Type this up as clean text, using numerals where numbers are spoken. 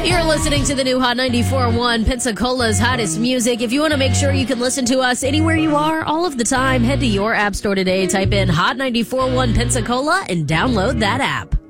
You're listening to the new Hot 94.1 Pensacola's hottest music. If you want to make sure you can listen to us anywhere you are, all of the time, head to your app store today, type in Hot 94.1 Pensacola, and download that app.